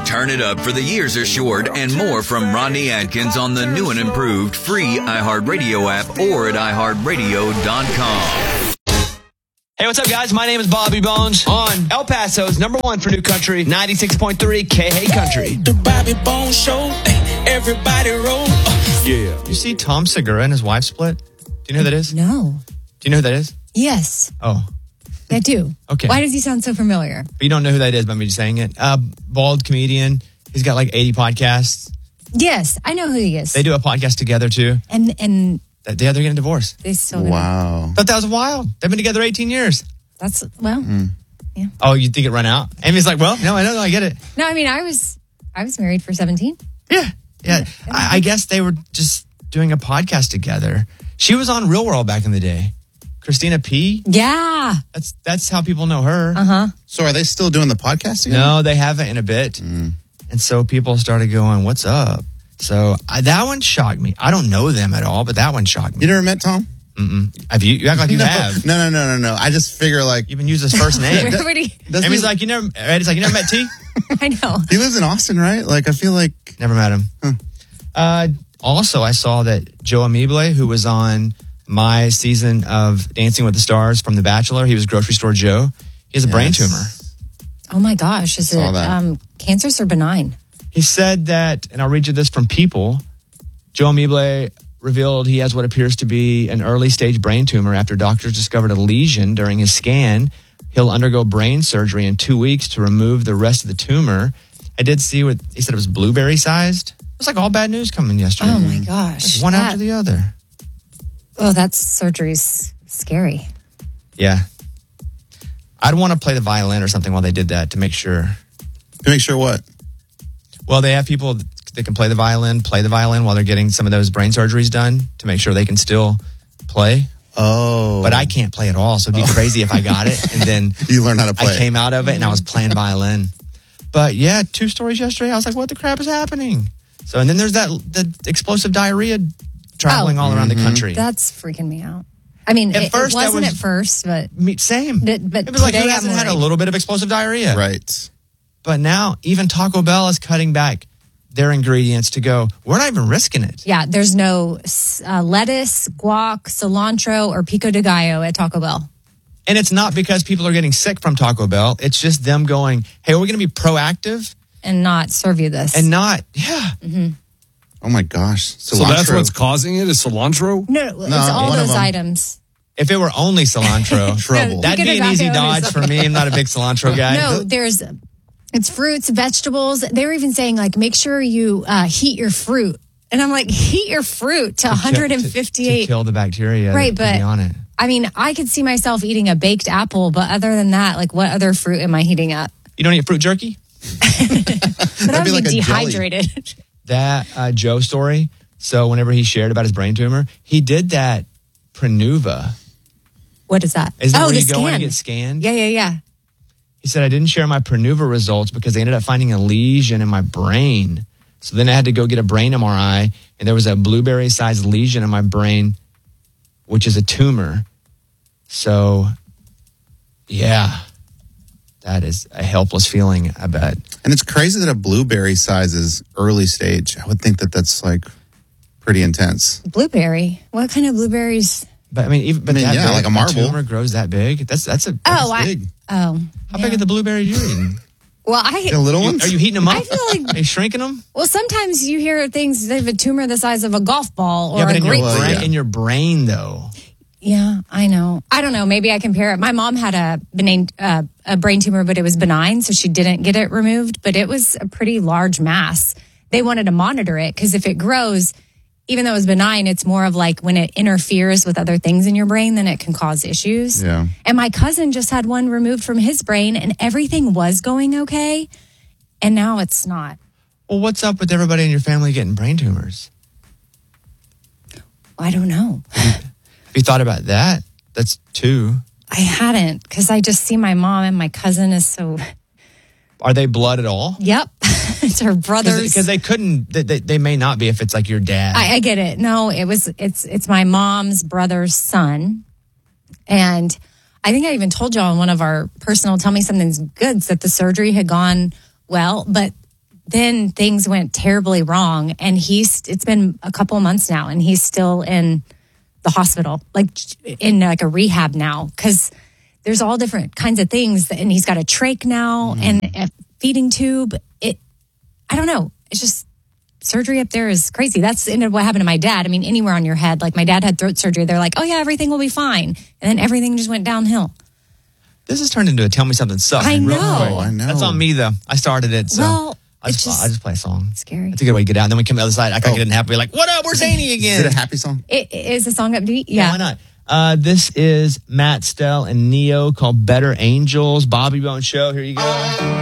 Turn it up for the years are short and more from Rodney Atkins on the new and improved free iHeartRadio app or at iHeartRadio.com. Hey, what's up, guys? My name is Bobby Bones on El Paso's #1 for New Country, 96.3 K-Hey Country. The Bobby Bones Show, everybody roll. Yeah. You see Tom Segura and his wife split? Do you know who that is? No. Do you know who that is? Yes, Oh, I do. okay. Why does he sound so familiar? But you don't know who that is by me just saying it. Bald comedian. He's got like 80 podcasts. Yes, I know who he is. They do a podcast together, too. And They're getting divorced. they still Wow. Thought that was wild. They've been together 18 years. That's, well, Oh, you think it run out? Amy's like, well, no, I know, I get it. no, I mean, I was married for 17. Yeah. I guess they were just doing a podcast together. She was on Real World back in the day. Christina P. Yeah. That's how people know her. Uh-huh. So are they still doing the podcast again? No, they haven't in a bit. And so people started going, what's up? So that one shocked me. I don't know them at all, but that one shocked me. You never met Tom? Have you? You act like you have. No. I just figure like... You even use his first name. Everybody, Amy's like, you never met T? I know. He lives in Austin, right? Like, I feel like... Never met him. Also, I saw that Joe Amible, who was on my season of Dancing with the Stars from The Bachelor, he was Grocery Store Joe. He has a brain tumor. Oh my gosh. Is Saw it that. cancerous or benign? He said that, and I'll read you this from People, Joe Amible revealed he has what appears to be an early stage brain tumor after doctors discovered a lesion during his scan. He'll undergo brain surgery in 2 weeks to remove the rest of the tumor. I did see what he said it was blueberry sized. It was like all bad news coming yesterday. Oh my gosh. One after the other. Oh, that surgery's scary. Yeah. I'd want to play the violin or something while they did that to make sure. To make sure what? Well, they have people that can play the violin while they're getting some of those brain surgeries done to make sure they can still play. Oh. But I can't play at all, so it'd be crazy if I got it and then You learn how to play. I came out of it and I was playing violin. But yeah, 2 stories yesterday. I was like, what the crap is happening? So, and then there's the explosive diarrhea traveling all around the country. That's freaking me out. I mean, At it first, that wasn't was- at first, but Same. But it was like, today who I'm hasn't had a worried. little bit of explosive diarrhea? Right. But now even Taco Bell is cutting back their ingredients to go, we're not even risking it. yeah, there's no lettuce, guac, cilantro, or pico de gallo at Taco Bell. And it's not because people are getting sick from Taco Bell. It's just them going, hey, we're going to be proactive And not serve you this. and not, Oh my gosh. So that's what's causing it is cilantro? No, it's all one of those them. items. If it were only cilantro, Trouble. that'd be an Pico de easy gallo dodge is- for me. I'm not a big cilantro guy. No, it's fruits, vegetables. They're even saying like, make sure you heat your fruit. And I'm like, heat your fruit to 158. To kill the bacteria Right, that could be but- on it. I mean, I could see myself eating a baked apple, but other than that, like what other fruit am I heating up? You don't eat fruit jerky? But I be would like be a jelly. dehydrated. That Joe story. So whenever he shared about his brain tumor, he did that Prenuva. What is that? Isn't that where the you go in scan. and get scanned? Yeah. He said, I didn't share my Prenuva results because they ended up finding a lesion in my brain. So then I had to go get a brain MRI, and there was a blueberry-sized lesion in my brain, which is a tumor. So, yeah, that is a helpless feeling, I bet. And it's crazy that a blueberry size is early stage. I would think that that's like pretty intense. Blueberry. What kind of blueberries? But I mean, that yeah, big, like a marble. tumor grows that big. That's big. How big are the blueberries you're eating? Well, The little ones? Are you heating them up? I feel like- Are you shrinking them? Well, sometimes you hear things, they have a tumor the size of a golf ball or Yeah, but a in your, grapefruit. brain, in your brain, though. Yeah, I know. I don't know. Maybe I compare it. My mom had a brain tumor, but it was benign, so she didn't get it removed. But it was a pretty large mass. They wanted to monitor it because if it grows, even though it was benign, it's more of like when it interferes with other things in your brain, then it can cause issues. Yeah. And my cousin just had one removed from his brain, and everything was going okay, and now it's not. Well, what's up with everybody in your family getting brain tumors? I don't know. Have you thought about that? That's 2. I hadn't because I just see my mom and my cousin is so. Are they blood at all? Yep, it's her brothers. Because they couldn't. They may not be if it's like your dad. I get it. No, it's my mom's brother's son, and I think I even told y'all in one of our personal "Tell Me Something's Goods" that the surgery had gone well, but then things went terribly wrong. And it's been a couple of months now, and he's still in the hospital, like in like a rehab now, because there's all different kinds of things. And he's got a trach now and a feeding tube. I don't know. It's just surgery up there is crazy. That's what happened to my dad. I mean, anywhere on your head. Like my dad had throat surgery. They're like, oh yeah, everything will be fine. And then everything just went downhill. This has turned into a Tell Me Something Sucks. I know. I know. That's on me, though. I started it, so Well, I just play a song. Scary. It's a good way to get out. And then we come to the other side, act like it didn't happen. Be like, what up? Where's Zany again? Is it a happy song? It is a song upbeat. Yeah, why not? This is Matt Stell and Neo called Better Angels. Bobby Bone Show. Here you go.